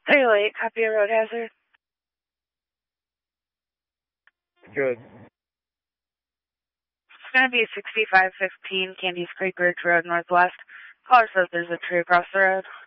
38, copy a road hazard. Good. It's going to be 6515 Candies Creek Ridge Road Northwest. Caller says there's a tree across the road.